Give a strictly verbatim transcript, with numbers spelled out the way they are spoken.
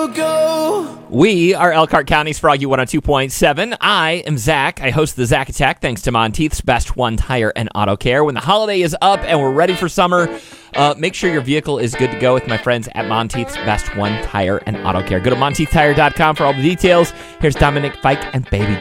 go, go. We are Elkhart County's Froggy one oh two point seven. I am Zach. I host the Zach Attack thanks to Monteith's Best One Tire and Auto Care. When the holiday is up and we're ready for summer, uh, make sure your vehicle is good to go with my friends at Monteith's Best One Tire and Auto Care. Go to Monteith Tire dot com for all the details. Here's Dominic Fike and Baby